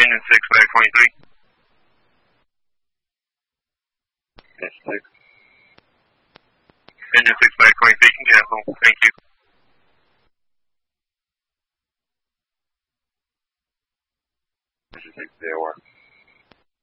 Engine 6 back 23. Engine 6 back 23, can cancel. Thank you. Engine 6, there,